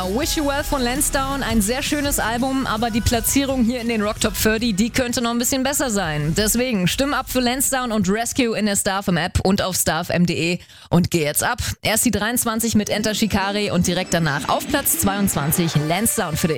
Genau, Wish You Well von Lansdowne, ein sehr schönes Album, aber die Platzierung hier in den Rock Top 30, die könnte noch ein bisschen besser sein. Deswegen stimm ab für Lansdowne und Rescue in der StarFM App und auf starfm.de und geh jetzt ab. Erst die 23 mit Enter Shikari und direkt danach auf Platz 22 Lansdowne für dich.